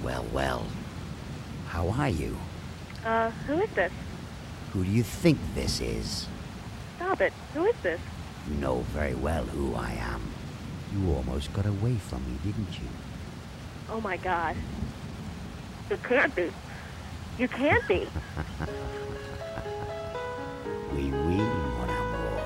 Well, well. How are you? Who is this? Who do you think this is? Stop it. Who is this? You know very well who I am. You almost got away from me, didn't you? Oh my god. You can't be. You can't be.